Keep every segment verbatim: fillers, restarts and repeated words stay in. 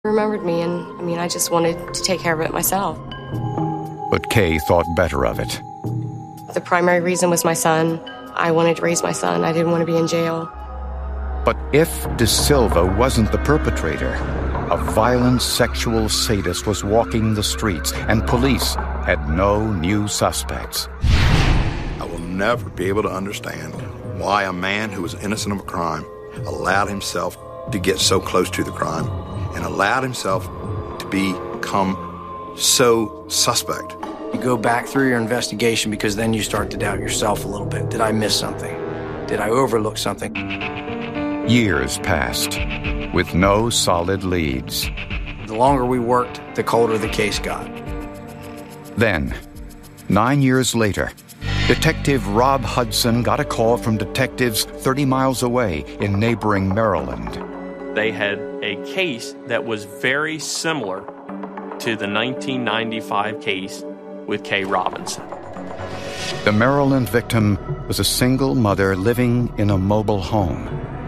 remembered me, and I mean, I just wanted to take care of it myself. But Kay thought better of it. The primary reason was my son. I wanted to raise my son. I didn't want to be in jail. But if De Silva wasn't the perpetrator, a violent sexual sadist was walking the streets, and police had no new suspects. I will never be able to understand why a man who was innocent of a crime allowed himself to get so close to the crime and allowed himself to become so suspect. You go back through your investigation because then you start to doubt yourself a little bit. Did I miss something? Did I overlook something? Years passed with no solid leads. The longer we worked, the colder the case got. Then, nine years later, Detective Rob Hudson got a call from detectives thirty miles away in neighboring Maryland. They had a case that was very similar to the nineteen ninety-five case with Kay Robinson. The Maryland victim was a single mother living in a mobile home.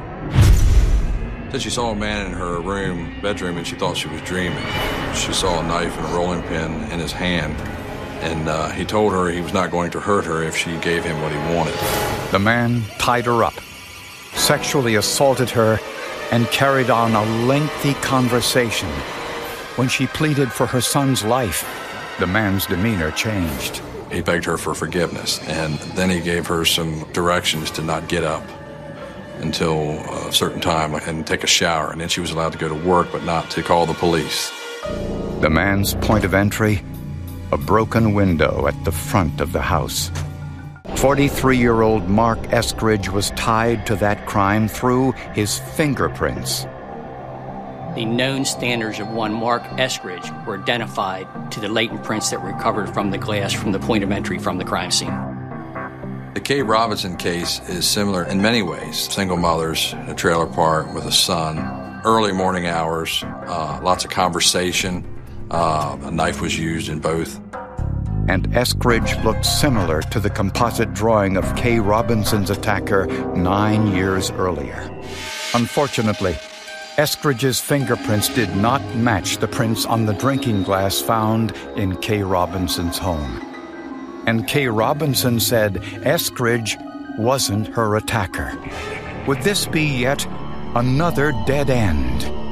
Said she saw a man in her room, bedroom, and she thought she was dreaming. She saw a knife and a rolling pin in his hand, and uh, he told her he was not going to hurt her if she gave him what he wanted. The man tied her up, sexually assaulted her, and carried on a lengthy conversation. When she pleaded for her son's life, the man's demeanor changed. He begged her for forgiveness, and then he gave her some directions to not get up until a certain time and take a shower, and then she was allowed to go to work but not to call the police. The man's point of entry? A broken window at the front of the house. forty-three-year-old Mark Eskridge was tied to that crime through his fingerprints. The known standards of one Mark Eskridge were identified to the latent prints that were recovered from the glass from the point of entry from the crime scene. The Kay Robinson case is similar in many ways. Single mothers in a trailer park with a son, early morning hours, uh, lots of conversation. Uh, a knife was used in both. And Eskridge looked similar to the composite drawing of Kay Robinson's attacker nine years earlier. Unfortunately, Eskridge's fingerprints did not match the prints on the drinking glass found in Kay Robinson's home. And Kay Robinson said Eskridge wasn't her attacker. Would this be yet another dead end?